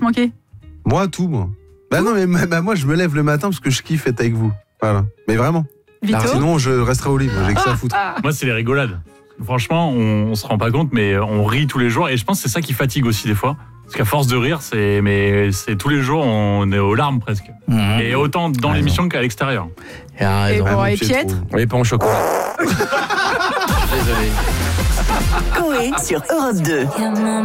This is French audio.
manquait? Moi, tout, moi. Bah non, mais moi, je me lève le matin parce que je kiffe être avec vous. Voilà. Mais vraiment. Vito? Sinon, je resterai au lit. J'ai que ça à foutre. Moi, c'est les rigolades. Franchement, on se rend pas compte, mais on rit tous les jours. Et je pense que c'est ça qui fatigue aussi des fois. Parce qu'à force de rire, c'est tous les jours, on est aux larmes presque. Et autant dans l'émission qu'à l'extérieur. Et Pietre? Oui, pas en chocolat. Désolé. Coé sur Europe 2.